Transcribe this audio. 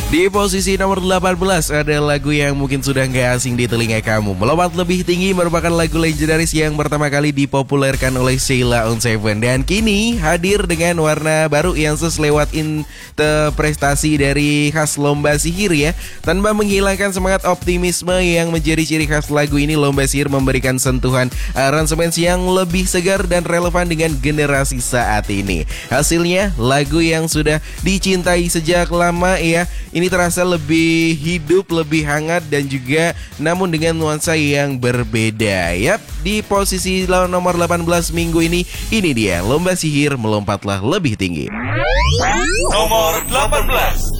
Di posisi nomor 18 ada lagu yang mungkin sudah nggak asing di telinga kamu. Melompat lebih tinggi merupakan lagu legendaris yang pertama kali dipopulerkan oleh Sheila on 7. Dan kini hadir dengan warna baru yang lewat interpretasi dari khas Lomba Sihir ya. Tanpa menghilangkan semangat optimisme yang menjadi ciri khas lagu ini, Lomba Sihir memberikan sentuhan aransemen yang lebih segar dan relevan dengan generasi saat ini. Hasilnya lagu yang sudah dicintai sejak lama ya, ini terasa lebih hidup, lebih hangat dan juga namun dengan nuansa yang berbeda. Yap, di posisi nomor 18 minggu ini dia Lomba Sihir Melompatlah Lebih Tinggi. Nomor 18.